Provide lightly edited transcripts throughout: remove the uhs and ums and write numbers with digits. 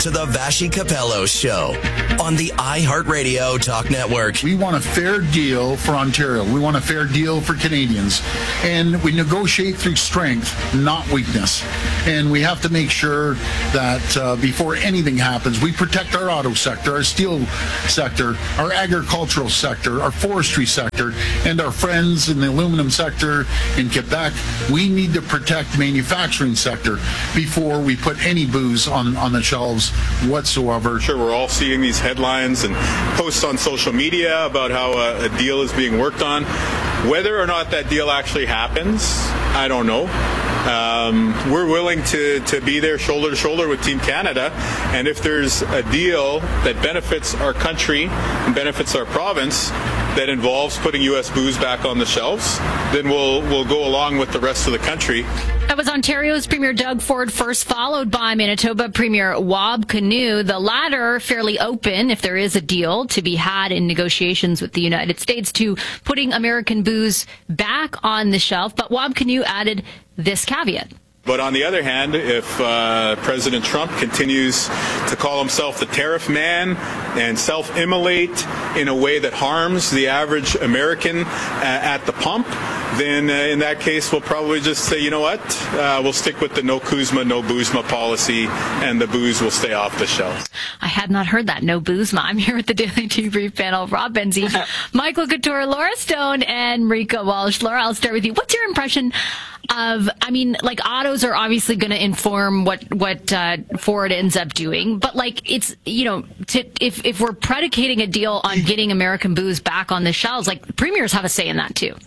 to the Vashi Capello Show on the iHeartRadio Talk Network. We want a fair deal for Ontario. We want a fair deal for Canadians. And we negotiate through strength, not weakness. And we have to make sure that before anything happens, we protect our auto sector, our steel sector, our agricultural sector, our forestry sector, and our friends in the aluminum sector in Quebec. We need to protect manufacturing sector before we put any booze on the shelves whatsoever. Sure, we're all seeing these headlines and posts on social media about how a deal is being worked on. Whether or not that deal actually happens, I don't know. We're willing to be there shoulder to shoulder with Team Canada, and if there's a deal that benefits our country and benefits our province that involves putting U.S. booze back on the shelves, then we'll go along with the rest of the country. That was Ontario's Premier Doug Ford first, followed by Manitoba Premier Wab Kinew. The latter fairly open, if there is a deal to be had in negotiations with the United States, to putting American booze back on the shelf. But Wab Kinew added this caveat. But on the other hand, if President Trump continues to call himself the tariff man and self-immolate in a way that harms the average American at the pump, then in that case, we'll probably just say, you know what, we'll stick with the no Kuzma, no Boozma policy, and the booze will stay off the shelf. I had not heard that, no Boozma. I'm here with the Daily Debrief panel, Rob Benzie, Michael Couture, Laura Stone, and Marika Walsh. Laura, I'll start with you. What's your impression of, I mean, like, autos are obviously going to inform what Ford ends up doing, but like, it's, you know, if we're predicating a deal on getting American booze back on the shelves, like, premiers have a say in that too.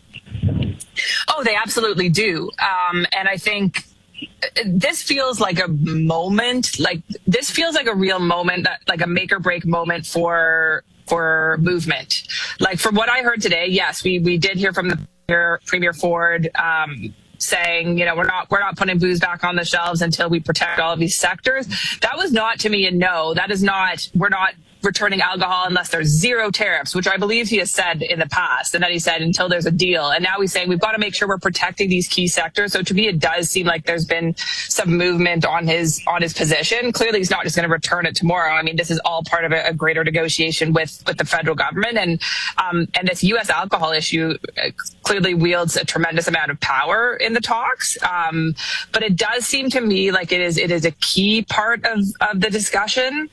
Oh, they absolutely do. And I think this feels like a moment, like this feels like a real moment, that like a make or break moment for movement. Like, from what I heard today, yes, we did hear from the Premier Ford, saying, you know, we're not putting booze back on the shelves until we protect all of these sectors. That was not, to me, a no. That is not, we're not returning alcohol unless there's zero tariffs, which I believe he has said in the past. And then he said until there's a deal. And now he's saying we've got to make sure we're protecting these key sectors. So to me, it does seem like there's been some movement on his position. Clearly, he's not just going to return it tomorrow. I mean, this is all part of a greater negotiation with the federal government. And this U.S. alcohol issue clearly wields a tremendous amount of power in the talks. But it does seem to me like it is a key part of the discussion.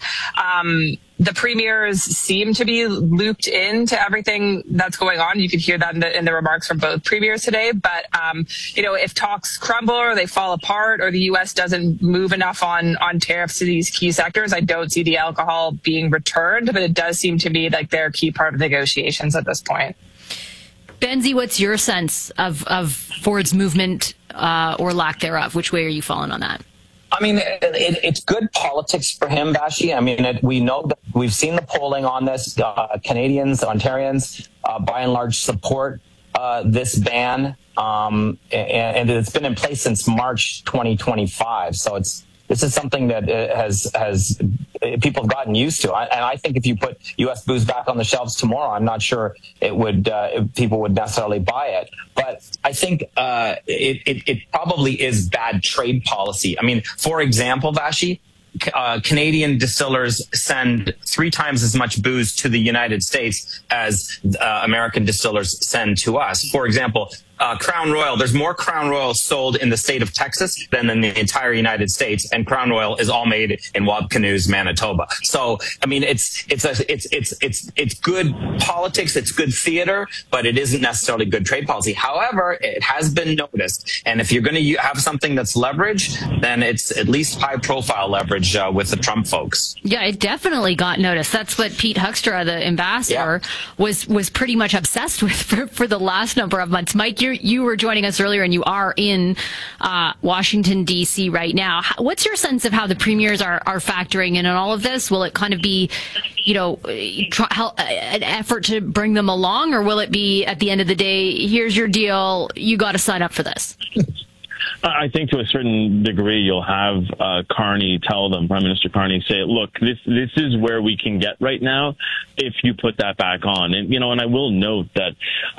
The premiers seem to be looped into everything that's going on. You could hear that in the remarks from both premiers today. But, you know, if talks crumble or they fall apart or the U.S. doesn't move enough on tariffs to these key sectors, I don't see the alcohol being returned. But it does seem to me like they're a key part of negotiations at this point. Benzie, what's your sense of Ford's movement or lack thereof? Which way are you falling on that? I mean, it's good politics for him, Vashi. I mean, we know that we've seen the polling on this. Canadians, Ontarians, by and large, support this ban, and it's been in place since March 2025. So this is something that has people have gotten used to. And I think if you put U.S. booze back on the shelves tomorrow, I'm not sure people would necessarily buy it. But I think it probably is bad trade policy. I mean, for example, Vashi, Canadian distillers send 3 times as much booze to the United States as American distillers send to us. For example, Crown Royal, there's more Crown Royal sold in the state of Texas than in the entire United States, and Crown Royal is all made in Wab Kinew's Manitoba. So, I mean, it's good politics, it's good theater, but it isn't necessarily good trade policy. However, it has been noticed, and if you're going to have something that's leverage, then it's at least high-profile leverage with the Trump folks. Yeah, it definitely got noticed. That's what Pete Huckstra, the ambassador, was pretty much obsessed with for the last number of months. Mike, you were joining us earlier, and you are in Washington, D.C. right now. What's your sense of how the premiers are factoring in all of this? Will it kind of be, you know, an effort to bring them along, or will it be, at the end of the day, here's your deal, you got to sign up for this? I think to a certain degree, you'll have Carney tell them, Prime Minister Carney, say, look, this is where we can get right now if you put that back on. And, and I will note that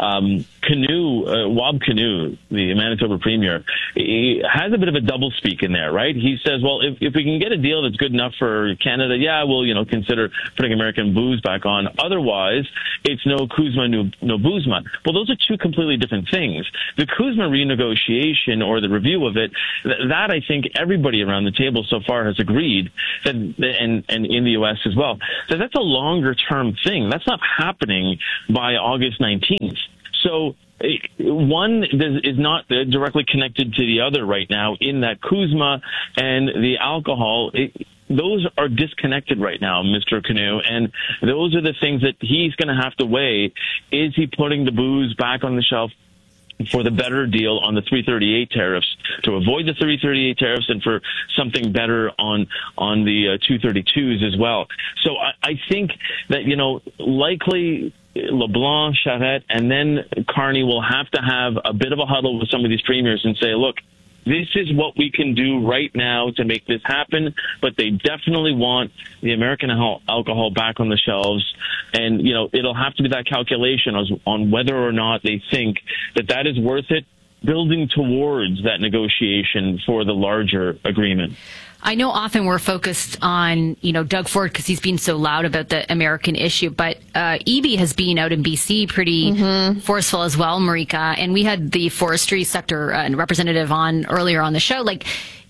Wab Kinew, the Manitoba Premier, he has a bit of a doublespeak in there, right? He says, well, if we can get a deal that's good enough for Canada, yeah, we'll, consider putting American booze back on. Otherwise, it's no Kuzma, no Buzma. Well, those are two completely different things. The Kuzma renegotiation or the review of it, that I think everybody around the table so far has agreed that, and in the U.S. as well, that that's a longer term thing. That's not happening by August 19th. So one is not directly connected to the other right now in that Kuzma and the alcohol, those are disconnected right now, Mr. Kinew, and those are the things that he's going to have to weigh. Is he putting the booze back on the shelf for the better deal on the 338 tariffs, to avoid the 338 tariffs, and for something better on the 232s as well? So I think that, likely LeBlanc, Charette, and then Carney will have to have a bit of a huddle with some of these premiers and say, look, this is what we can do right now to make this happen, but they definitely want the American alcohol back on the shelves. And, it'll have to be that calculation on whether or not they think that is worth it, building towards that negotiation for the larger agreement. I know often we're focused on, Doug Ford because he's been so loud about the American issue, but Eby has been out in BC pretty forceful as well, Marika. And we had the forestry sector representative on earlier on the show. Like,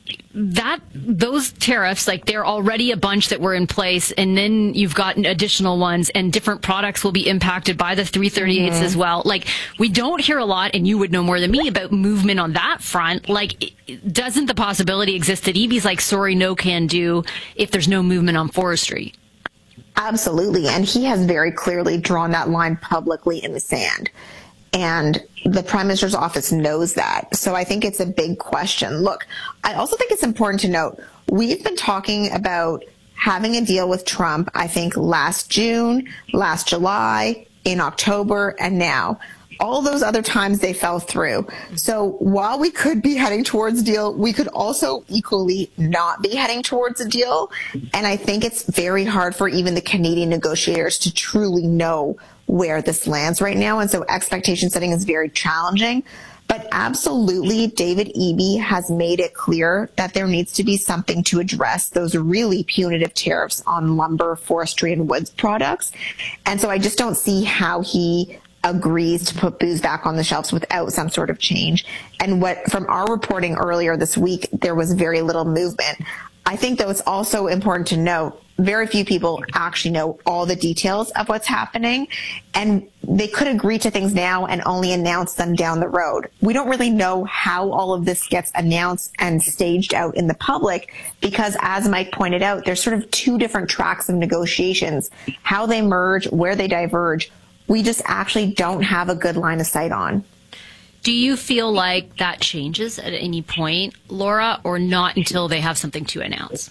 those tariffs, they're already a bunch that were in place, and then you've got additional ones, and different products will be impacted by the 338s as well. We don't hear a lot, and you would know more than me, about movement on that front. Doesn't the possibility exist that Eby's sorry, no can do if there's no movement on forestry? Absolutely, and he has very clearly drawn that line publicly in the sand. And the Prime Minister's office knows that. So I think it's a big question. Look, I also think it's important to note, we've been talking about having a deal with Trump, I think last June, last July, in October, and now. All those other times they fell through. So while we could be heading towards a deal, we could also equally not be heading towards a deal. And I think it's very hard for even the Canadian negotiators to truly know where this lands right now. And so expectation setting is very challenging. But absolutely, David Eby has made it clear that there needs to be something to address those really punitive tariffs on lumber, forestry, and woods products. And so I just don't see how he agrees to put booze back on the shelves without some sort of change. And from our reporting earlier this week, there was very little movement. I think, though, it's also important to note, very few people actually know all the details of what's happening, and they could agree to things now and only announce them down the road. We don't really know how all of this gets announced and staged out in the public because, as Mike pointed out, there's sort of two different tracks of negotiations, how they merge, where they diverge. We just actually don't have a good line of sight on. Do you feel like that changes at any point, Laura, or not until they have something to announce?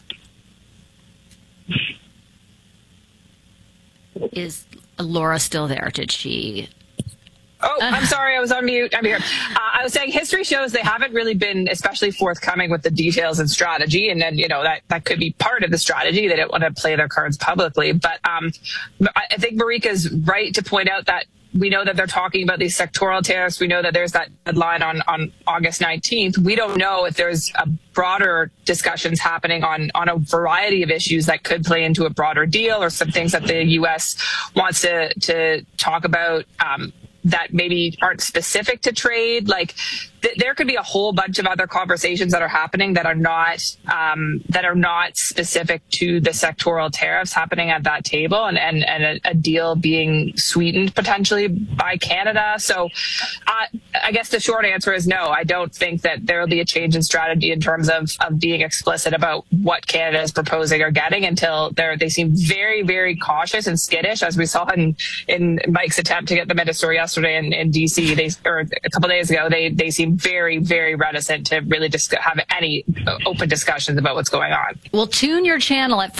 Is Laura still there? Did she? Oh, I'm sorry. I was on mute. I'm here. I was saying history shows they haven't really been especially forthcoming with the details and strategy. And then, that could be part of the strategy. They don't want to play their cards publicly. But I think Marika's right to point out that we know that they're talking about these sectoral tariffs. We know that there's that deadline on August 19th. We don't know if there's a broader discussions happening on a variety of issues that could play into a broader deal, or some things that the U.S. wants to talk about that maybe aren't specific to trade. There could be a whole bunch of other conversations that are happening that are not specific to the sectoral tariffs happening at that table, and a deal being sweetened potentially by Canada. So I guess the short answer is no. I don't think that there will be a change in strategy in terms of being explicit about what Canada is proposing or getting until they seem very, very cautious and skittish, as we saw in Mike's attempt to get the minister yesterday yesterday in DC, or a couple of days ago, they seem very, very reticent to really have any open discussions about what's going on. Well, tune your channel at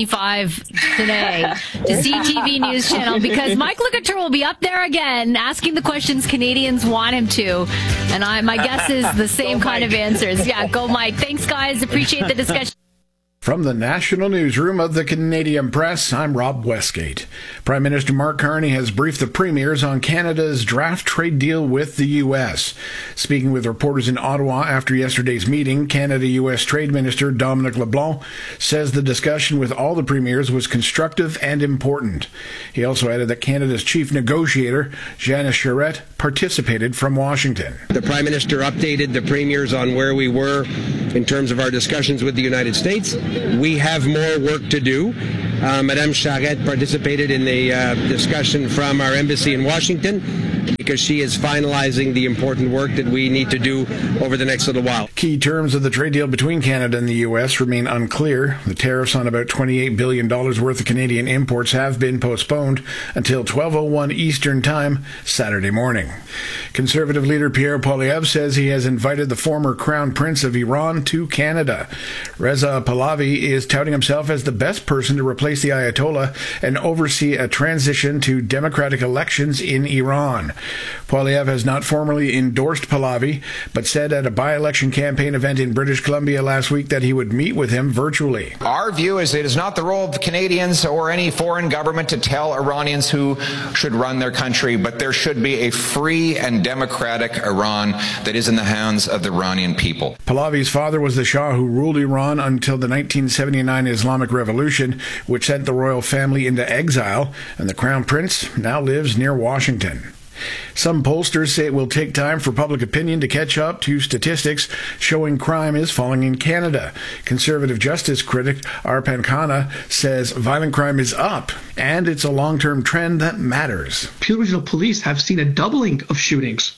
425 today to CTV News Channel, because Mike Le Couteur will be up there again asking the questions Canadians want him to. And my guess is the same kind of answers. Yeah, go Mike. Thanks, guys. Appreciate the discussion. From the National Newsroom of the Canadian Press, I'm Rob Westgate. Prime Minister Mark Carney has briefed the premiers on Canada's draft trade deal with the U.S. Speaking with reporters in Ottawa after yesterday's meeting, Canada-U.S. Trade Minister Dominic LeBlanc says the discussion with all the premiers was constructive and important. He also added that Canada's chief negotiator, Janice Charette, participated from Washington. The Prime Minister updated the premiers on where we were in terms of our discussions with the United States. We have more work to do. Madame Charette participated in the discussion from our embassy in Washington because she is finalizing the important work that we need to do over the next little while. Key terms of the trade deal between Canada and the U.S. remain unclear. The tariffs on about $28 billion worth of Canadian imports have been postponed until 12:01 Eastern Time Saturday morning. Conservative leader Pierre Poilievre says he has invited the former Crown Prince of Iran to Canada. Reza Pahlavi is touting himself as the best person to replace the Ayatollah and oversee a transition to democratic elections in Iran. Poilievre has not formally endorsed Pahlavi, but said at a by-election campaign event in British Columbia last week that he would meet with him virtually. Our view is it is not the role of Canadians or any foreign government to tell Iranians who should run their country, but there should be a free and democratic Iran that is in the hands of the Iranian people. Pahlavi's father was the Shah who ruled Iran until the 1979 Islamic Revolution, which sent the royal family into exile, and the Crown Prince now lives near Washington. Some pollsters say it will take time for public opinion to catch up to statistics showing crime is falling in Canada. Conservative justice critic Arpan Khanna says violent crime is up, and it's a long-term trend that matters. Peel Regional Police have seen a doubling of shootings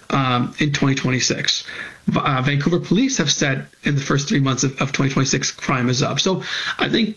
in 2026. Vancouver Police have said in the first 3 months of 2026, crime is up. So I think,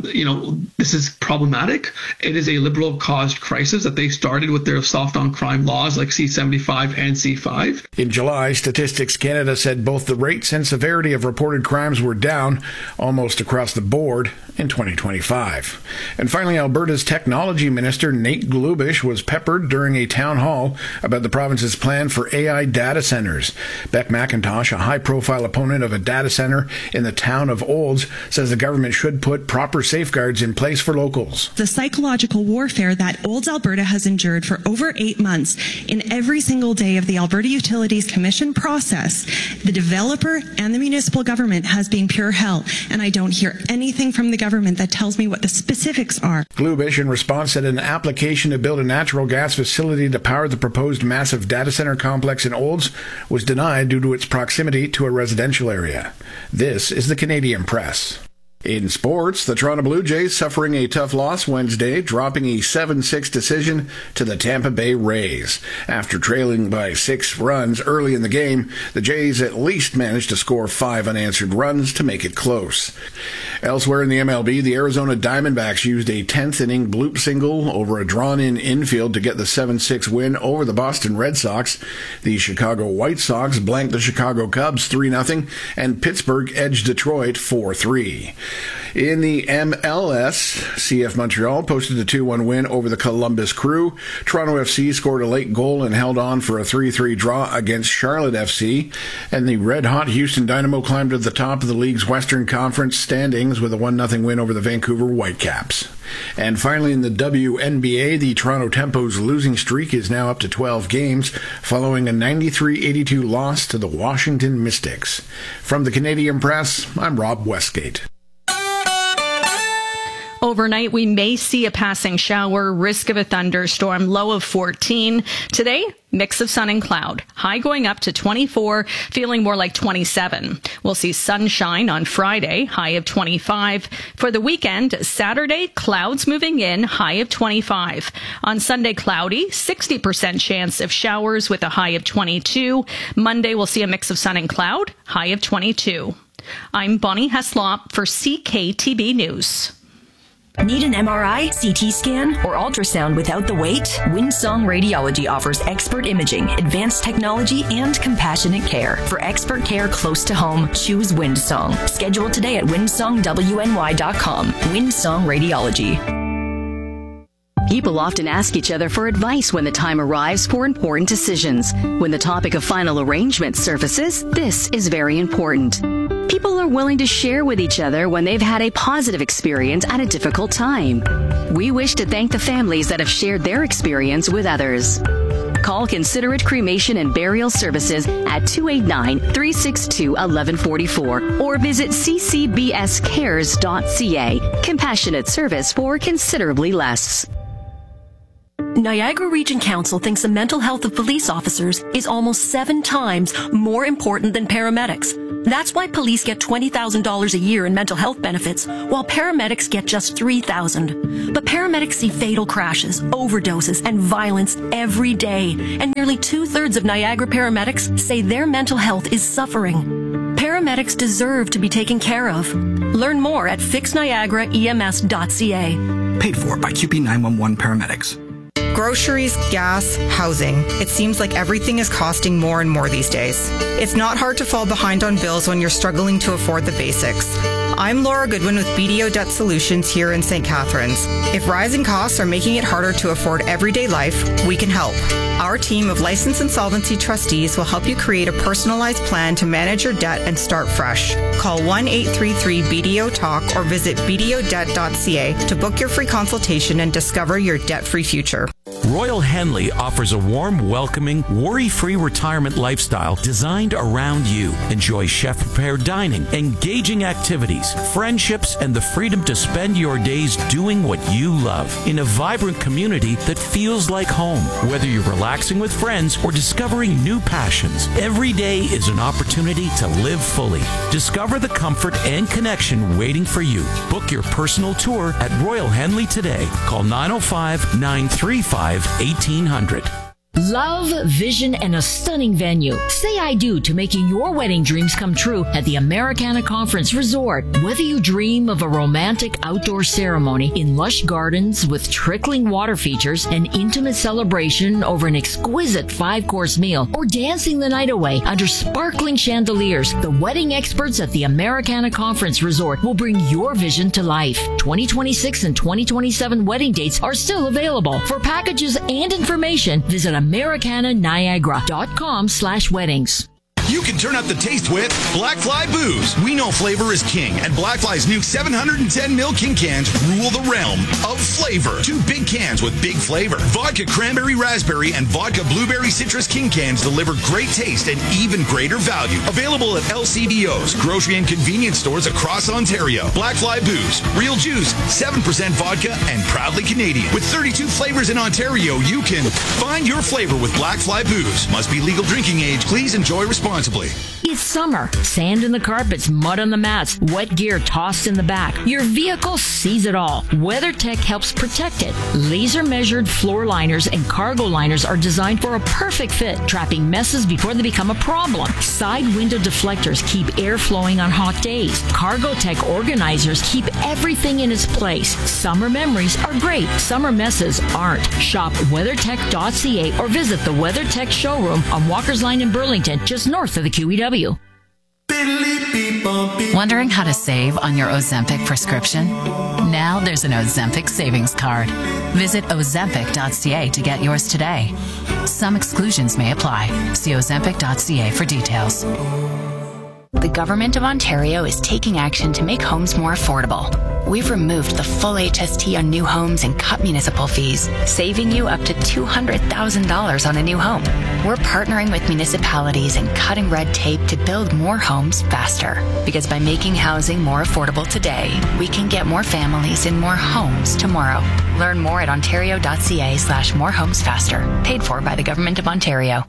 this is problematic. It is a Liberal-caused crisis that they started with their soft-on-crime laws like C-75 and C-5. In July, Statistics Canada said both the rates and severity of reported crimes were down almost across the board in 2025. And finally, Alberta's Technology Minister Nate Glubish was peppered during a town hall about the province's plan for AI data centers. Beck McIntosh, a high-profile opponent of a data center in the town of Olds, says the government should put proper safeguards in place for locals. The psychological warfare that Olds, Alberta has endured for over 8 months in every single day of the Alberta Utilities Commission process, the developer and the municipal government has been pure hell, and I don't hear anything from the government that tells me what the specifics are. Glubish, in response, said an application to build a natural gas facility to power the proposed massive data center complex in Olds was denied due to its proximity to a residential area. This is the Canadian Press. In sports, the Toronto Blue Jays suffering a tough loss Wednesday, dropping a 7-6 decision to the Tampa Bay Rays. After trailing by 6 runs early in the game, the Jays at least managed to score 5 unanswered runs to make it close. Elsewhere in the MLB, the Arizona Diamondbacks used a 10th-inning bloop single over a drawn-in infield to get the 7-6 win over the Boston Red Sox. The Chicago White Sox blanked the Chicago Cubs 3-0, and Pittsburgh edged Detroit 4-3. In the MLS, CF Montreal posted a 2-1 win over the Columbus Crew. Toronto FC scored a late goal and held on for a 3-3 draw against Charlotte FC. And the red-hot Houston Dynamo climbed to the top of the league's Western Conference standings with a 1-0 win over the Vancouver Whitecaps. And finally, in the WNBA, the Toronto Tempo's losing streak is now up to 12 games, following a 93-82 loss to the Washington Mystics. From the Canadian Press, I'm Rob Westgate. Overnight, we may see a passing shower, risk of a thunderstorm, low of 14. Today, mix of sun and cloud. High going up to 24, feeling more like 27. We'll see sunshine on Friday, high of 25. For the weekend, Saturday, clouds moving in, high of 25. On Sunday, cloudy, 60% chance of showers with a high of 22. Monday, we'll see a mix of sun and cloud, high of 22. I'm Bonnie Heslop for CKTB News. Need an MRI, CT scan, or ultrasound without the wait? Windsong Radiology offers expert imaging, advanced technology, and compassionate care. For expert care close to home, choose Windsong. Schedule today at windsongwny.com. Windsong Radiology. People often ask each other for advice when the time arrives for important decisions. When the topic of final arrangement surfaces, this is very important. People are willing to share with each other when they've had a positive experience at a difficult time. We wish to thank the families that have shared their experience with others. Call Considerate Cremation and Burial Services at 289-362-1144 or visit ccbscares.ca. Compassionate service for considerably less. Niagara Region Council thinks the mental health of police officers is almost 7 times more important than paramedics. That's why police get $20,000 a year in mental health benefits, while paramedics get just $3,000. But paramedics see fatal crashes, overdoses, and violence every day, and nearly 2/3 of Niagara paramedics say their mental health is suffering. Paramedics deserve to be taken care of. Learn more at fixniagaraems.ca. Paid for by QP 911 paramedics. Groceries, gas, housing. It seems like everything is costing more and more these days. It's not hard to fall behind on bills when you're struggling to afford the basics. I'm Laura Goodwin with BDO Debt Solutions here in St. Catharines. If rising costs are making it harder to afford everyday life, we can help. Our team of licensed insolvency trustees will help you create a personalized plan to manage your debt and start fresh. Call 1-833-BDO-TALK or visit bdodebt.ca to book your free consultation and discover your debt-free future. Royal Henley offers a warm, welcoming, worry-free retirement lifestyle designed around you. Enjoy chef-prepared dining, engaging activities, friendships, and the freedom to spend your days doing what you love in a vibrant community that feels like home. Whether you're relaxing with friends or discovering new passions, every day is an opportunity to live fully. Discover the comfort and connection waiting for you. Book your personal tour at Royal Henley today. Call 905-935-1800. Love, vision, and a stunning venue. Say I do to making your wedding dreams come true at the Americana Conference Resort. Whether you dream of a romantic outdoor ceremony in lush gardens with trickling water features, an intimate celebration over an exquisite 5-course meal, or dancing the night away under sparkling chandeliers, the wedding experts at the Americana Conference Resort will bring your vision to life. 2026 and 2027 wedding dates are still available. For packages and information, visit americananiagara.com/weddings. You can turn up the taste with Black Fly Booze. We know flavor is king, and Black Fly's new 710 ml King cans rule the realm of flavor. 2 big cans with big flavor. Vodka Cranberry Raspberry and Vodka Blueberry Citrus King cans deliver great taste and even greater value. Available at LCBOs, grocery and convenience stores across Ontario. Black Fly Booze. Real juice, 7% vodka, and proudly Canadian. With 32 flavors in Ontario, you can find your flavor with Black Fly Booze. Must be legal drinking age. Please enjoy responsibly. It's summer. Sand in the carpets, mud on the mats, wet gear tossed in the back. Your vehicle sees it all. WeatherTech helps protect it. Laser measured floor liners and cargo liners are designed for a perfect fit, trapping messes before they become a problem. Side window deflectors keep air flowing on hot days. CargoTech organizers keep everything in its place. Summer memories are great. Summer messes aren't. Shop WeatherTech.ca or visit the WeatherTech showroom on Walker's Line in Burlington, just north of the QEW. Wondering how to save on your Ozempic prescription? Now there's an Ozempic savings card. Visit Ozempic.ca to get yours today. Some exclusions may apply. See Ozempic.ca for details. The Government of Ontario is taking action to make homes more affordable. We've removed the full HST on new homes and cut municipal fees, saving you up to $200,000 on a new home. We're partnering with municipalities and cutting red tape to build more homes faster. Because by making housing more affordable today, we can get more families in more homes tomorrow. Learn more at ontario.ca/morehomesfaster. Paid for by the Government of Ontario.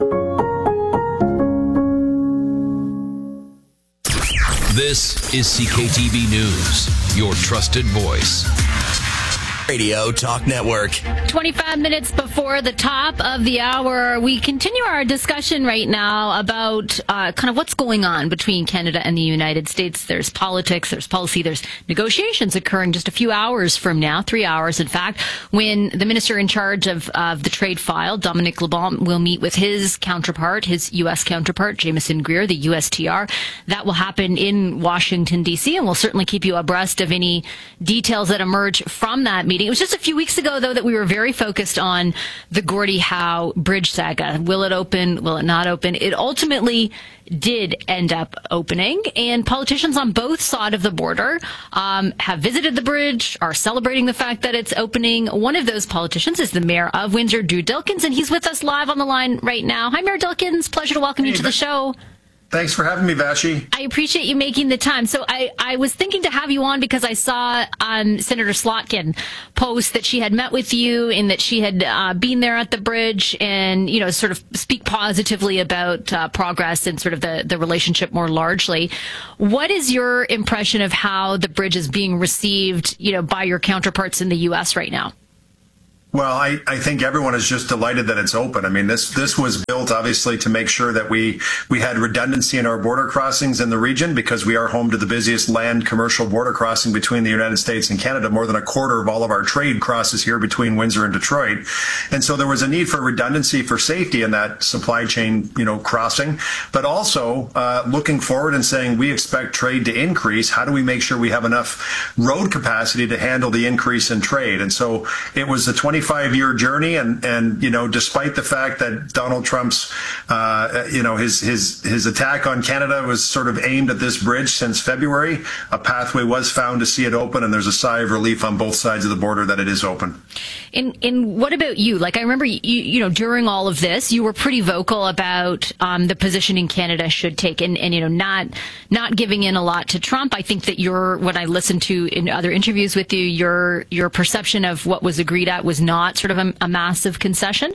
This is CKTV News, your trusted voice. Radio Talk Network. 25 minutes before the top of the hour, we continue our discussion right now about kind of what's going on between Canada and the United States. There's politics, there's policy, there's negotiations occurring just a few hours from now, 3 hours in fact, when the minister in charge of the trade file, Dominic LeBlanc, will meet with his counterpart, his U.S. counterpart, Jameson Greer, the USTR. That will happen in Washington, D.C., and we'll certainly keep you abreast of any details that emerge from that meeting. It was just a few weeks ago, though, that we were very focused on the Gordie Howe bridge saga. Will it open? Will it not open? It ultimately did end up opening, and politicians on both sides of the border have visited the bridge, are celebrating the fact that it's opening. One of those politicians is the mayor of Windsor, Drew Dilkens, and he's with us live on the line right now. Hi, Mayor Dilkens. Pleasure to welcome you to the show. Thanks for having me, Vashi. I appreciate you making the time. So I was thinking to have you on because I saw Senator Slotkin post that she had met with you and that she had been there at the bridge and, you know, sort of speak positively about progress and sort of the relationship more largely. What is your impression of how the bridge is being received, you know, by your counterparts in the U.S. right now? Well, I think everyone is just delighted that it's open. I mean, this was built obviously to make sure that we had redundancy in our border crossings in the region because we are home to the busiest land commercial border crossing between the United States and Canada. More than a quarter of all of our trade crosses here between Windsor and Detroit. And so there was a need for redundancy for safety in that supply chain, you know, crossing, but also looking forward and saying we expect trade to increase. How do we make sure we have enough road capacity to handle the increase in trade? And so it was a 25-year journey, and you know, despite the fact that Donald Trump's you know, his attack on Canada was sort of aimed at this bridge since February, a pathway was found to see it open, and there's a sigh of relief on both sides of the border that it is open. And what about you? Like, I remember you know, during all of this, you were pretty vocal about the positioning Canada should take, and you know, not giving in a lot to Trump. I think that when I listened to in other interviews with you, your perception of what was agreed at was not sort of a massive concession.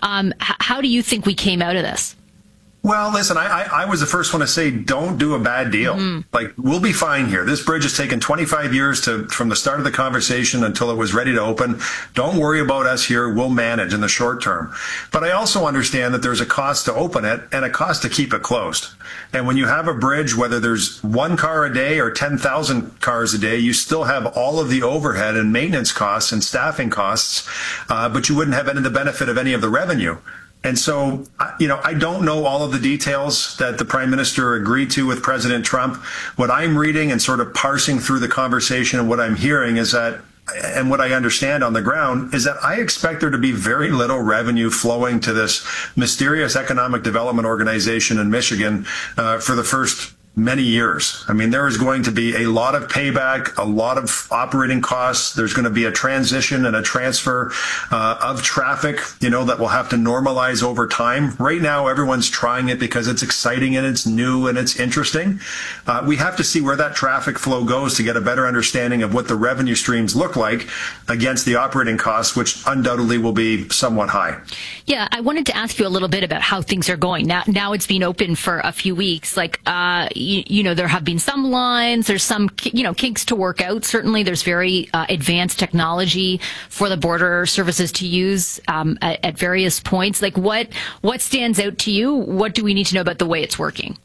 How do you think we came out of this? Well, listen, I was the first one to say, don't do a bad deal. Like, we'll be fine here. This bridge has taken 25 years from the start of the conversation until it was ready to open. Don't worry about us here. We'll manage in the short term. But I also understand that there's a cost to open it and a cost to keep it closed. And when you have a bridge, whether there's 1 car a day or 10,000 cars a day, you still have all of the overhead and maintenance costs and staffing costs, but you wouldn't have any of the benefit of any of the revenue. And so, you know, I don't know all of the details that the Prime Minister agreed to with President Trump. What I'm reading and sort of parsing through the conversation and what I'm hearing is that, and what I understand on the ground, is that I expect there to be very little revenue flowing to this mysterious economic development organization in Michigan for the first many years. I mean, there is going to be a lot of payback, a lot of operating costs. There's going to be a transition and a transfer of traffic, you know, that will have to normalize over time. Right now, everyone's trying it because it's exciting and it's new and it's interesting. We have to see where that traffic flow goes to get a better understanding of what the revenue streams look like against the operating costs, which undoubtedly will be somewhat high. Yeah, I wanted to ask you a little bit about how things are going. Now it's been open for a few weeks. Like, you know, there have been some lines, there's some, you know, kinks to work out. Certainly there's very advanced technology for the border services to use at various points. Like, what stands out to you? What do we need to know about the way it's working?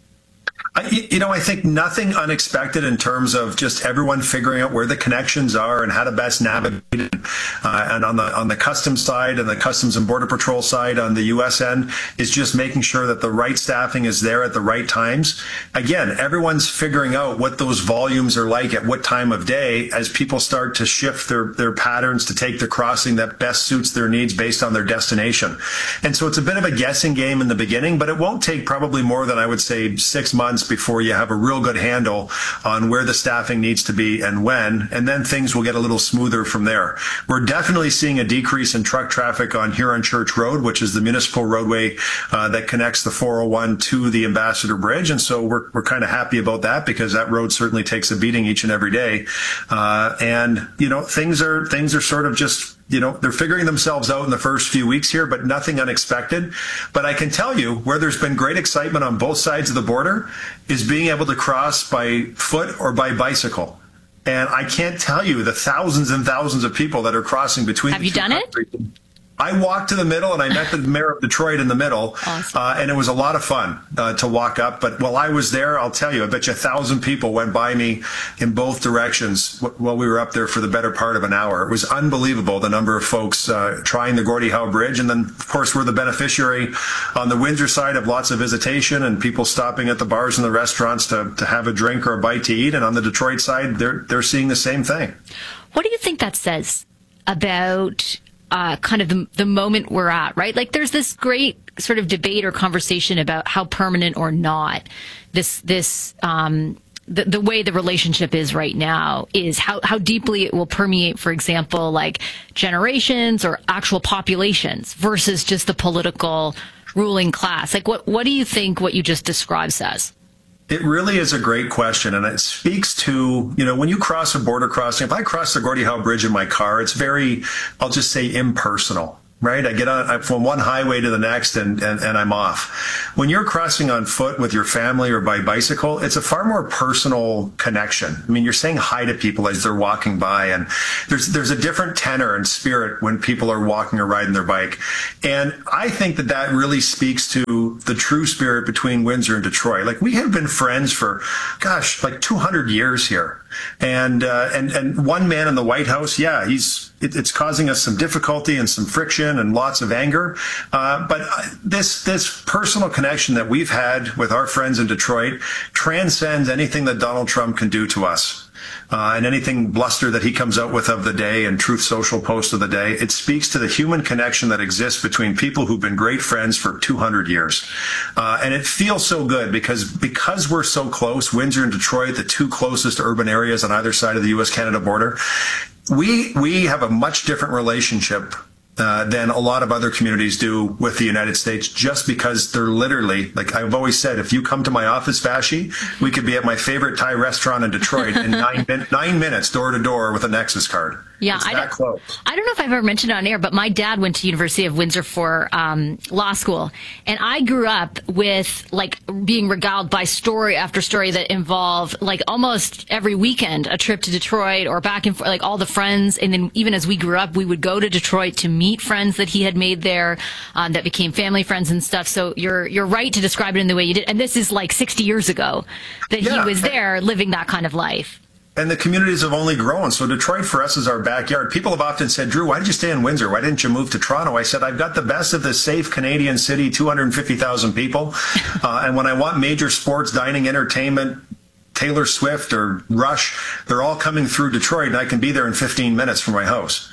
You know, I think nothing unexpected in terms of just everyone figuring out where the connections are and how to best navigate it. And on the customs side and the Customs and Border Patrol side on the U.S. end is just making sure that the right staffing is there at the right times. Again, everyone's figuring out what those volumes are like at what time of day as people start to shift their patterns to take the crossing that best suits their needs based on their destination. And so it's a bit of a guessing game in the beginning, but it won't take probably more than, I would say, 6 months before you have a real good handle on where the staffing needs to be and when, and then things will get a little smoother from there. We're definitely seeing a decrease in truck traffic on Huron Church Road, which is the municipal roadway that connects the 401 to the Ambassador Bridge, and so we're kind of happy about that because that road certainly takes a beating each and every day. And you know, things are sort of just, you know, they're figuring themselves out in the first few weeks here, but nothing unexpected. But I can tell you where there's been great excitement on both sides of the border is being able to cross by foot or by bicycle. And I can't tell you the thousands and thousands of people that are crossing between. Have you done it? I walked to the middle, and I met the mayor of Detroit in the middle, awesome. And it was a lot of fun to walk up. But while I was there, I'll tell you, I bet you 1,000 people went by me in both directions while we were up there for the better part of an hour. It was unbelievable, the number of folks trying the Gordie Howe Bridge. And then, of course, we're the beneficiary on the Windsor side of lots of visitation and people stopping at the bars and the restaurants to have a drink or a bite to eat. And on the Detroit side, they're seeing the same thing. What do you think that says about kind of the moment we're at, right? Like there's this great sort of debate or conversation about how permanent or not the way the relationship is right now is, how deeply it will permeate, for example, like generations or actual populations versus just the political ruling class. Like what do you think what you just described says? It really is a great question, and it speaks to, when you cross a border crossing, if I cross the Gordie Howe Bridge in my car, it's very, I'll just say, impersonal, right? I get on from one highway to the next and I'm off. When you're crossing on foot with your family or by bicycle, it's a far more personal connection. I mean, you're saying hi to people as they're walking by, and there's a different tenor and spirit when people are walking or riding their bike. And I think that really speaks to the true spirit between Windsor and Detroit. Like, we have been friends for, like 200 years here. And one man in the White House, it's causing us some difficulty and some friction and lots of anger. But this personal connection that we've had with our friends in Detroit transcends anything that Donald Trump can do to us. And anything bluster that he comes out with of the day and Truth Social post of the day, it speaks to the human connection that exists between people who've been great friends for 200 years. And it feels so good because we're so close, Windsor and Detroit, the two closest urban areas on either side of the U.S.-Canada border, we have a much different relationship than a lot of other communities do with the United States, just because they're literally, like I've always said, if you come to my office, Vashi, we could be at my favorite Thai restaurant in Detroit in 9 minutes, door to door, with a Nexus card. Yeah, it's that close. I don't know if I've ever mentioned it on air, but my dad went to University of Windsor for law school, and I grew up with being regaled by story after story that involved almost every weekend a trip to Detroit or back and forth, all the friends. And then even as we grew up, we would go to Detroit to meet friends that he had made there that became family friends and stuff. So you're right to describe it in the way you did, and this is 60 years ago that he was there living that kind of life. And the communities have only grown. So Detroit for us is our backyard. People have often said, Drew, why did you stay in Windsor? Why didn't you move to Toronto? I said, I've got the best of the safe Canadian city, 250,000 people. And when I want major sports, dining, entertainment, Taylor Swift or Rush, they're all coming through Detroit, and I can be there in 15 minutes from my house.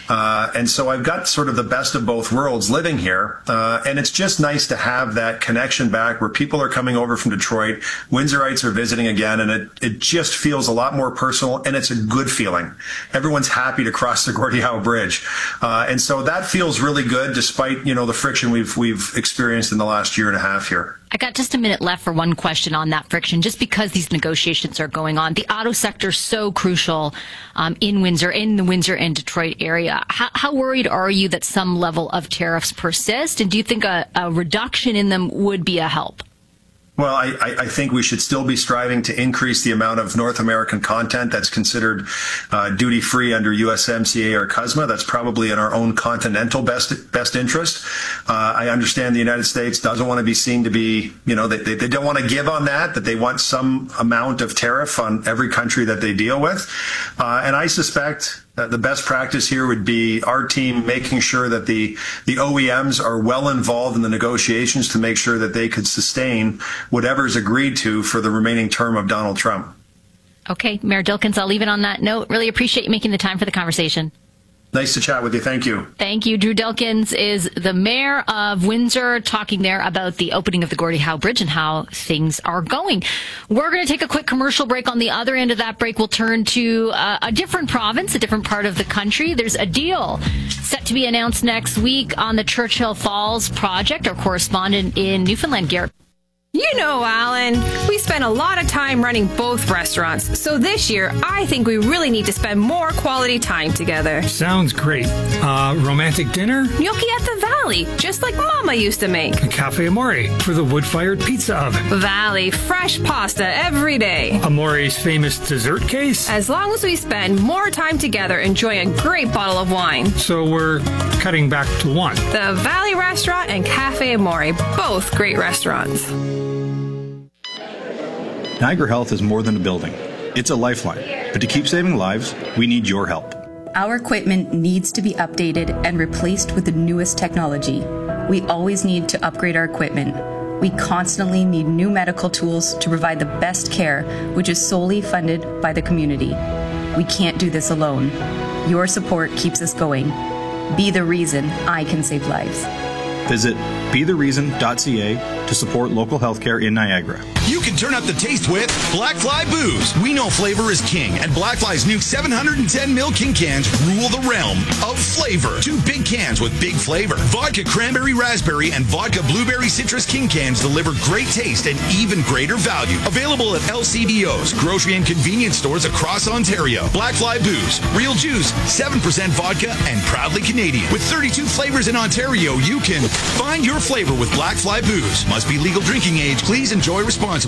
And so I've got sort of the best of both worlds living here. And it's just nice to have that connection back where people are coming over from Detroit. Windsorites are visiting again, and it just feels a lot more personal, and it's a good feeling. Everyone's happy to cross the Gordie Howe Bridge. And so that feels really good, despite, the friction we've experienced in the last year and a half here. I got just a minute left for one question on that friction, just because these negotiations are going on. The auto sector is so crucial in the Windsor and Detroit area. How worried are you that some level of tariffs persist? And do you think a reduction in them would be a help? Well, I think we should still be striving to increase the amount of North American content that's considered duty-free under USMCA or CUSMA. That's probably in our own continental best interest. I understand the United States doesn't want to be seen to be, they don't want to give on that they want some amount of tariff on every country that they deal with. And I suspect the best practice here would be our team making sure that the OEMs are well involved in the negotiations to make sure that they could sustain whatever's agreed to for the remaining term of Donald Trump. Okay, Mayor Dilkens, I'll leave it on that note. Really appreciate you making the time for the conversation. Nice to chat with you. Thank you. Thank you. Drew Dilkens is the mayor of Windsor, talking there about the opening of the Gordie Howe Bridge and how things are going. We're going to take a quick commercial break. On the other end of that break, we'll turn to a different province, a different part of the country. There's a deal set to be announced next week on the Churchill Falls project. Our correspondent in Newfoundland, Garrett. You know, Alan, we spend a lot of time running both restaurants, so this year I think we really need to spend more quality time together. Sounds great. Romantic dinner? Gnocchi at the Valley, just like Mama used to make. Cafe Amore for the wood-fired pizza oven. Valley, fresh pasta every day. Amore's famous dessert case? As long as we spend more time together enjoying a great bottle of wine. So we're cutting back to one. The Valley Restaurant and Cafe Amore, both great restaurants. Niagara Health is more than a building. It's a lifeline. But to keep saving lives, we need your help. Our equipment needs to be updated and replaced with the newest technology. We always need to upgrade our equipment. We constantly need new medical tools to provide the best care, which is solely funded by the community. We can't do this alone. Your support keeps us going. Be the reason I can save lives. Visit bethereason.ca to support local healthcare in Niagara. You can turn up the taste with Black Fly Booze. We know flavor is king, and Black Fly's new 710ml King cans rule the realm of flavor. 2 big cans with big flavor. Vodka Cranberry Raspberry and Vodka Blueberry Citrus King cans deliver great taste and even greater value. Available at LCBOs, grocery and convenience stores across Ontario. Black Fly Booze. Real juice, 7% vodka, and proudly Canadian. With 32 flavors in Ontario, you can find your flavor with Black Fly Booze. Must be legal drinking age. Please enjoy responsibly.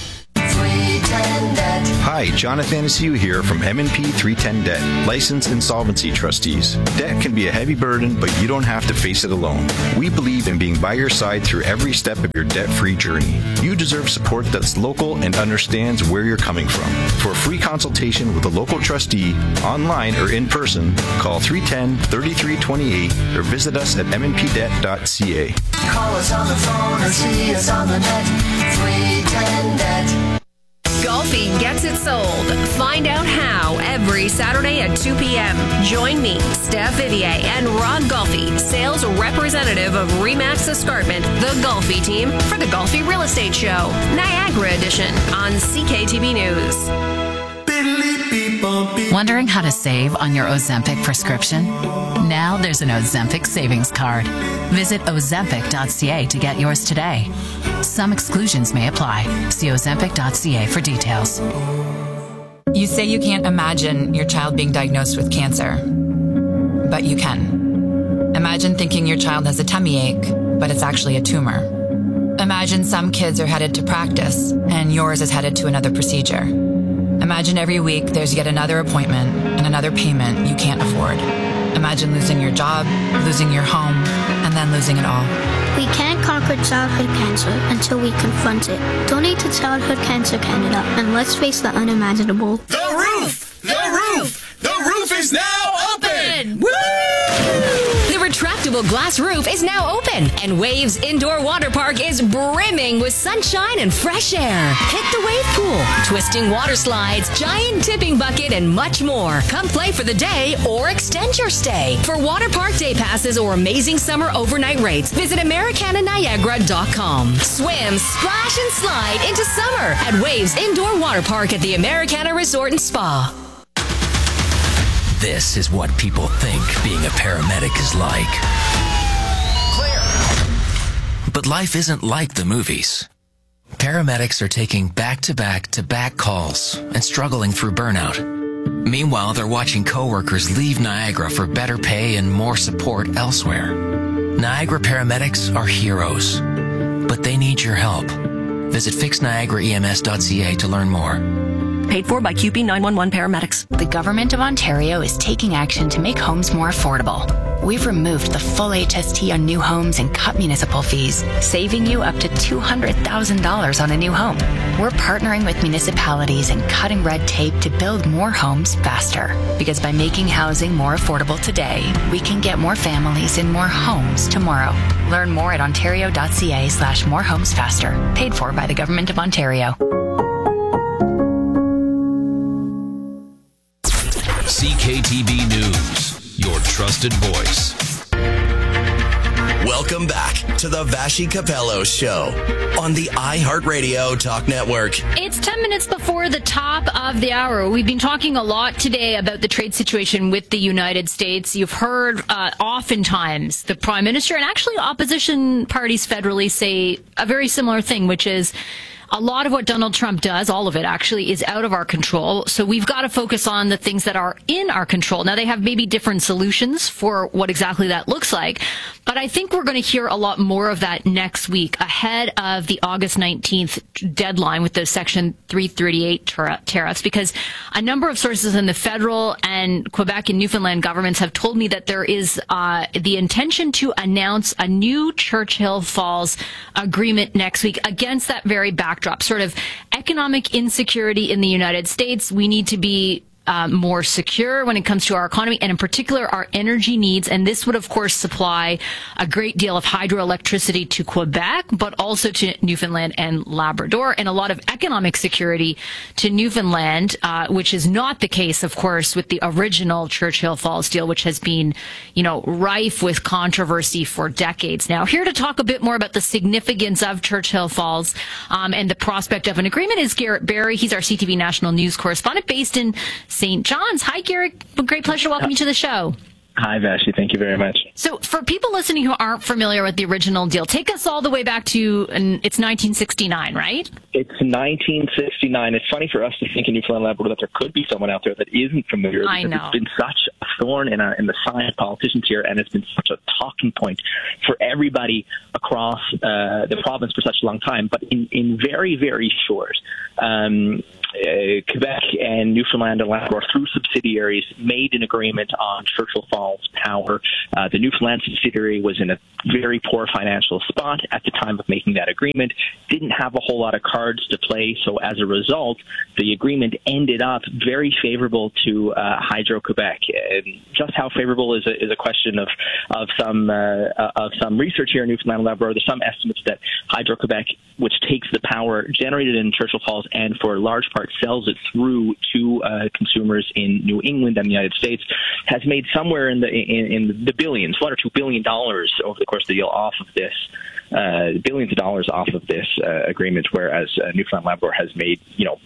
Hi, Jonathan Asiu here from M&P 310 Debt, licensed insolvency trustees. Debt can be a heavy burden, but you don't have to face it alone. We believe in being by your side through every step of your debt-free journey. You deserve support that's local and understands where you're coming from. For a free consultation with a local trustee, online or in person, call 310-3328 or visit us at mnpdebt.ca. Call us on the phone or see us on the net. 310 Debt. Golfi gets it sold. Find out how every Saturday at 2 p.m. Join me, Steph Vivier, and Ron Golfi, sales representative of Remax Escarpment, the Golfi team, for the Golfi Real Estate Show, Niagara Edition on CKTB News. Wondering how to save on your Ozempic prescription? Now there's an Ozempic savings card. Visit ozempic.ca to get yours today. Some exclusions may apply. See ozempic.ca for details. You say you can't imagine your child being diagnosed with cancer, but you can. Imagine thinking your child has a tummy ache, but it's actually a tumor. Imagine some kids are headed to practice and yours is headed to another procedure. Imagine every week there's yet another appointment and another payment you can't afford. Imagine losing your job, losing your home, and then losing it all. We can't conquer childhood cancer until we confront it. Donate to Childhood Cancer Canada and let's face the unimaginable. The roof! The roof! The roof is now open! Woo! The retractable glass roof is now open, and Waves Indoor Water Park is brimming with sunshine and fresh air. Hit the wave pool, twisting water slides, giant tipping bucket, and much more. Come play for the day or extend your stay. For water park day passes or amazing summer overnight rates, visit AmericanaNiagara.com. Swim, splash, and slide into summer at Waves Indoor Water Park at the Americana Resort and Spa. This is what people think being a paramedic is like. Clear. But life isn't like the movies. Paramedics are taking back-to-back-to-back calls and struggling through burnout. Meanwhile, they're watching coworkers leave Niagara for better pay and more support elsewhere. Niagara paramedics are heroes, but they need your help. Visit fixniagaraems.ca to learn more. Paid for by QP 911 paramedics. The Government of Ontario is taking action to make homes more affordable. We've removed the full HST on new homes and cut municipal fees, saving you up to $200,000 on a new home. We're partnering with municipalities and cutting red tape to build more homes faster. Because by making housing more affordable today, we can get more families in more homes tomorrow. Learn more at ontario.ca/morehomesfaster. Paid for by the Government of Ontario. CKTB News, your trusted voice. Welcome back to the Vassy Capello Show on the iHeartRadio Talk Network. It's 10 minutes before the top of the hour. We've been talking a lot today about the trade situation with the United States. You've heard oftentimes the Prime Minister and actually opposition parties federally say a very similar thing, which is a lot of what Donald Trump does, all of it actually, is out of our control. So we've got to focus on the things that are in our control. Now, they have maybe different solutions for what exactly that looks like, but I think we're going to hear a lot more of that next week ahead of the August 19th deadline with the Section 338 tariffs, because a number of sources in the federal and Quebec and Newfoundland governments have told me that there is the intention to announce a new Churchill Falls agreement next week against that very backdrop. Sort of economic insecurity in the United States. We need to be more secure when it comes to our economy and in particular our energy needs. And this would, of course, supply a great deal of hydroelectricity to Quebec, but also to Newfoundland and Labrador, and a lot of economic security to Newfoundland, which is not the case, of course, with the original Churchill Falls deal, which has been, rife with controversy for decades now. Here to talk a bit more about the significance of Churchill Falls and the prospect of an agreement is Garrett Barry. He's our CTV National News correspondent based in St. John's. Hi, Garrett. Great pleasure to welcome you to the show. Hi, Vassy. Thank you very much. So for people listening who aren't familiar with the original deal, take us all the way back to, it's 1969, right? It's 1969. It's funny for us to think in Newfoundland and Labrador that there could be someone out there that isn't familiar. I know. It's been such a thorn in the side of politicians here, and it's been such a talking point for everybody across the province for such a long time. But in very, very short, Quebec and Newfoundland and Labrador, through subsidiaries, made an agreement on Churchill Falls Power. The Newfoundland subsidiary was in a very poor financial spot at the time of making that agreement, didn't have a whole lot of cards to play, so as a result, the agreement ended up very favorable to Hydro-Quebec. Just how favorable is a question of some research here in Newfoundland and Labrador. There's some estimates that Hydro-Quebec, which takes the power generated in Churchill Falls and for a large part sells it through to consumers in New England and the United States, has made somewhere in the billions, $1 or $2 billion over the course of the deal off of this. Billions of dollars off of this agreement, whereas Newfoundland Labrador has made,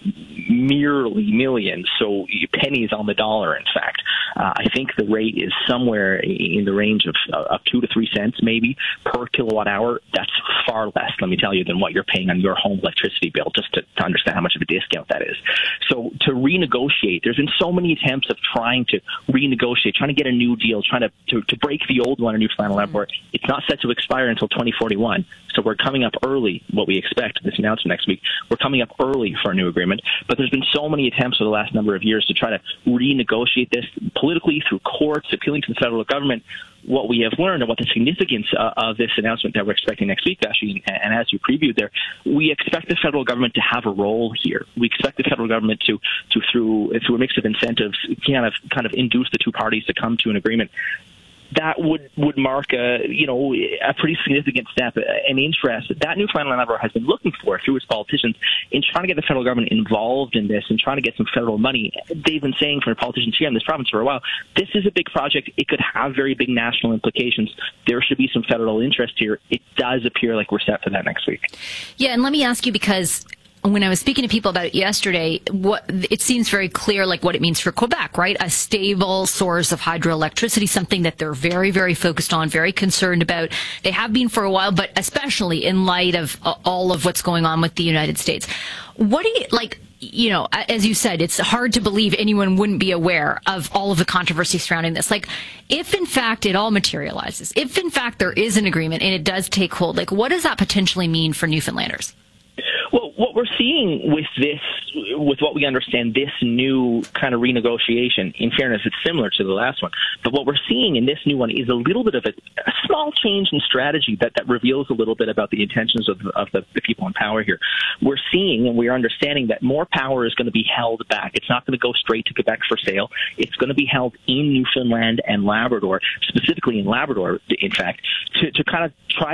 merely millions, so pennies on the dollar, in fact. I think the rate is somewhere in the range of 2 to 3 cents, maybe, per kilowatt hour. That's far less, let me tell you, than what you're paying on your home electricity bill, just to understand how much of a discount that is. So to renegotiate, there's been so many attempts of trying to renegotiate, trying to get a new deal, trying to break the old one in Newfoundland and Labrador. It's not set to expire until 2041. So we're coming up early, what we expect, this announcement next week. We're coming up early for a new agreement. But there's been so many attempts over the last number of years to try to renegotiate this politically through courts, appealing to the federal government. What we have learned and what the significance of this announcement that we're expecting next week, Vassy, and as you previewed there, we expect the federal government to have a role here. We expect the federal government to through a mix of incentives, kind of induce the two parties to come to an agreement. That would mark a pretty significant step, an interest that Newfoundland and Labrador has been looking for through its politicians in trying to get the federal government involved in this and trying to get some federal money. They've been saying from politicians here in this province for a while, this is a big project. It could have very big national implications. There should be some federal interest here. It does appear like we're set for that next week. Yeah, and let me ask you, because when I was speaking to people about it yesterday, it seems very clear, like what it means for Quebec, right? A stable source of hydroelectricity, something that they're very, very focused on, very concerned about. They have been for a while, but especially in light of all of what's going on with the United States. What do you, as you said, it's hard to believe anyone wouldn't be aware of all of the controversy surrounding this. Like, if in fact it all materializes, if in fact there is an agreement and it does take hold, like what does that potentially mean for Newfoundlanders? Well, what we're seeing with what we understand, this new kind of renegotiation, in fairness, it's similar to the last one, but what we're seeing in this new one is a little bit of a small change in strategy that reveals a little bit about the intentions of the people in power here. We're seeing and we're understanding that more power is going to be held back. It's not going to go straight to Quebec for sale. It's going to be held in Newfoundland and Labrador, specifically in Labrador, in fact, to kind of try to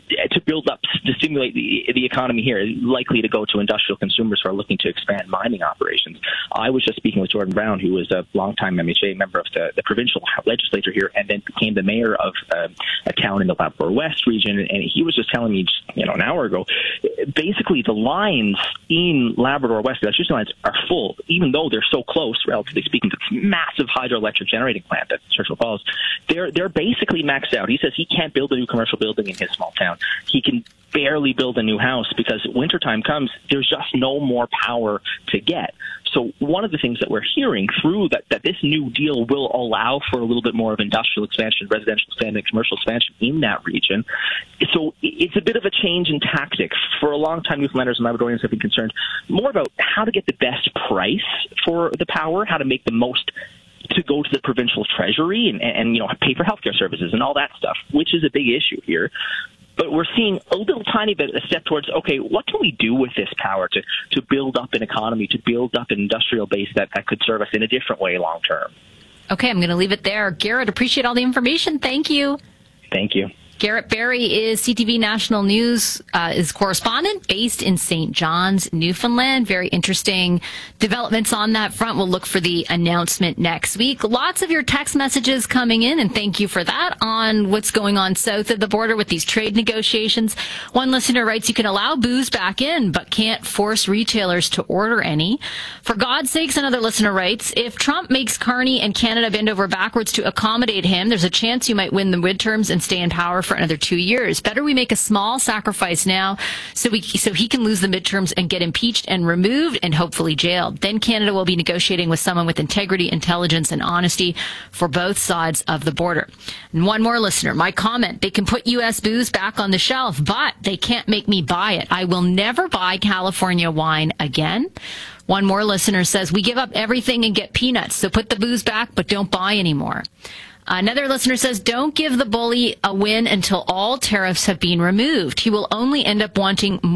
to build up, to stimulate the economy here, likely to go to industrial consumers who are looking to expand mining operations. I was just speaking with Jordan Brown, who was a longtime MHA member of the provincial legislature here, and then became the mayor of a town in the Labrador West region. And he was just telling me, an hour ago, basically the lines in Labrador West, the electricity lines, are full, even though they're so close, relatively speaking, to this massive hydroelectric generating plant at Churchill Falls. They're basically maxed out. He says he can't build a new commercial building in his small town. He can barely build a new house because wintertime comes, there's just no more power to get. So one of the things that we're hearing through that this new deal will allow for a little bit more of industrial expansion, residential expansion, commercial expansion in that region. So it's a bit of a change in tactic. For a long time, Newfoundlanders and Labradorians have been concerned more about how to get the best price for the power, how to make the most to go to the provincial treasury and pay for healthcare services and all that stuff, which is a big issue here. But we're seeing a little tiny bit a step towards, okay, what can we do with this power to build up an economy, to build up an industrial base that could serve us in a different way long term? Okay, I'm going to leave it there. Garrett, appreciate all the information. Thank you. Thank you. Garrett Berry is CTV National News, is correspondent based in St. John's, Newfoundland. Very interesting developments on that front. We'll look for the announcement next week. Lots of your text messages coming in, and thank you for that, on what's going on south of the border with these trade negotiations. One listener writes, you can allow booze back in, but can't force retailers to order any. For God's sakes, another listener writes, if Trump makes Carney and Canada bend over backwards to accommodate him, there's a chance you might win the midterms and stay in power for another 2 years. Better we make a small sacrifice now so he can lose the midterms and get impeached and removed and hopefully jailed. Then Canada will be negotiating with someone with integrity, intelligence, and honesty for both sides of the border. And one more listener, my comment, they can put U.S. booze back on the shelf, but they can't make me buy it. I will never buy California wine again. One more listener says, we give up everything and get peanuts, so put the booze back, but don't buy anymore. Another listener says, don't give the bully a win until all tariffs have been removed. He will only end up wanting